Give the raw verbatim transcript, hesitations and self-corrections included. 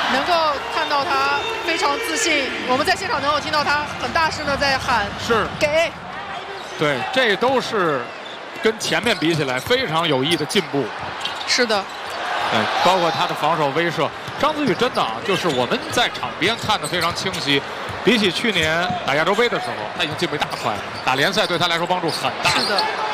能够看到他非常自信。我们在现场能够听到他很大声的在喊是给。 对，这都是跟前面比起来非常有益的进步。 是的。 对，包括他的防守威慑，张子宇真的啊，就是我们在场边看得非常清晰。比起去年打亚洲杯的时候，他已经进步一大块了。打联赛对他来说帮助很大。 是的。